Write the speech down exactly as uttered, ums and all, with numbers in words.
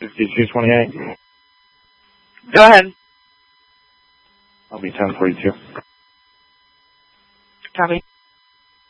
fifty-two twenty-eight. Go ahead. I'll be ten forty-two. Copy.